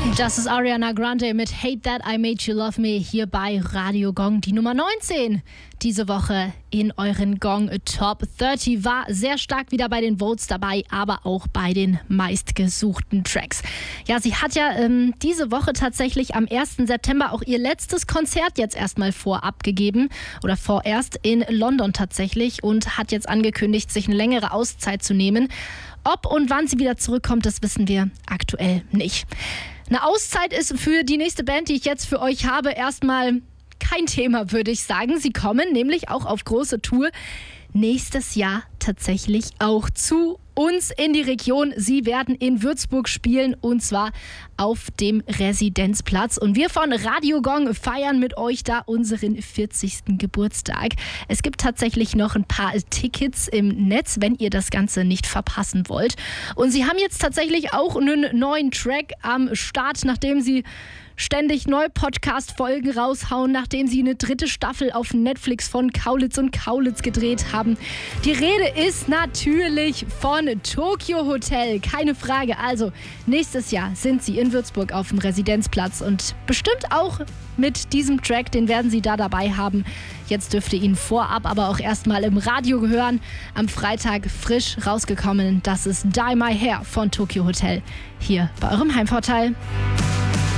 Das ist Ariana Grande mit Hate That I Made You Love Me hier bei Radio Gong, die Nummer 19 diese Woche in euren Gong Top 30. War sehr stark wieder bei den Votes dabei, aber auch bei den meistgesuchten Tracks. Ja, sie hat ja diese Woche tatsächlich am 1. September auch ihr letztes Konzert jetzt erstmal vorab gegeben oder vorerst in London tatsächlich und hat jetzt angekündigt, sich eine längere Auszeit zu nehmen. Ob und wann sie wieder zurückkommt, das wissen wir aktuell nicht. Eine Auszeit ist für die nächste Band, die ich jetzt für euch habe, erstmal kein Thema, würde ich sagen. Sie kommen nämlich auch auf große Tour nächstes Jahr tatsächlich auch zu uns in die Region. Sie werden in Würzburg spielen und zwar auf dem Residenzplatz. Und wir von Radio Gong feiern mit euch da unseren 40. Geburtstag. Es gibt tatsächlich noch ein paar Tickets im Netz, wenn ihr das Ganze nicht verpassen wollt. Und sie haben jetzt tatsächlich auch einen neuen Track am Start, nachdem sie ständig neue Podcast-Folgen raushauen, nachdem sie eine 3. Staffel auf Netflix von Kaulitz und Kaulitz gedreht haben. Die Rede ist natürlich von Tokio Hotel, keine Frage. Also nächstes Jahr sind sie in Würzburg auf dem Residenzplatz und bestimmt auch mit diesem Track, den werden sie da dabei haben. Jetzt dürft ihr ihn vorab aber auch erstmal im Radio hören. Am Freitag frisch rausgekommen, das ist Dye My Hair von Tokio Hotel hier bei eurem Heimvorteil.